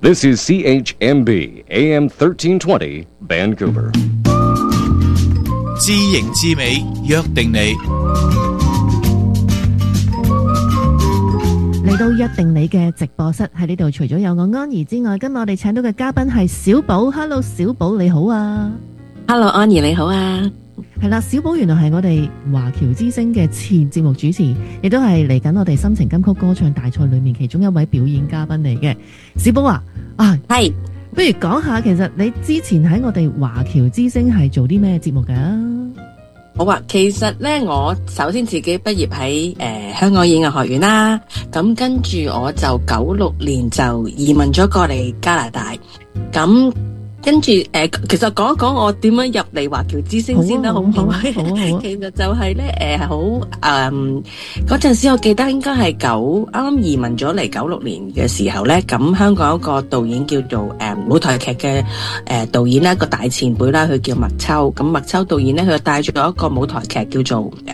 This is CHMB AM 1320 Vancouver。 知形知美，約定你。 嚟到約定你嘅直播室，喺呢度除咗有我安怡之外，今日我哋請到嘅嘉賓係小寶。Hello， 小寶你好啊。 Hello， 安怡你好啊。 係啦，小寶原來係我哋華僑之星嘅前節目主持，亦都係嚟緊我哋心情金曲歌唱大賽裏面其中一位表演嘉賓嚟嘅。小寶啊， 係， 不如講下其實你之前喺我哋華僑之星係做啲咩節目噶？ 好啊，其實咧我首先自己畢業喺香港演藝學院啦，咁跟住我就96年就移民咗過嚟加拿大，咁跟住其實講一講我點樣入嚟華僑之星先啦，好唔好？ 好啊。 其實就係咧好嗰陣時我記得應該係啱啱移民咗嚟96年嘅時候咧，咁香港有一個導演叫做舞台劇嘅導演啦，一個大前輩啦，佢叫麥秋。咁麥秋導演咧，佢帶咗一個舞台劇叫做